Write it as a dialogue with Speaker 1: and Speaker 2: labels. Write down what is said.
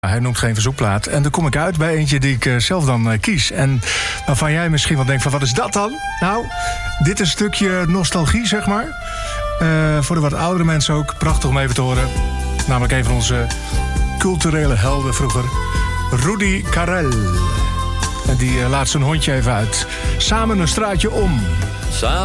Speaker 1: Hij noemt geen verzoekplaat. En dan kom ik uit bij eentje die ik zelf dan kies. En waarvan jij misschien wel denkt van, wat is dat dan? Nou, dit is een stukje nostalgie, zeg maar. Voor de wat oudere mensen ook. Prachtig om even te horen. Namelijk een van onze culturele helden vroeger. Rudi Carrell. En die laat zijn hondje even uit. Samen een straatje om.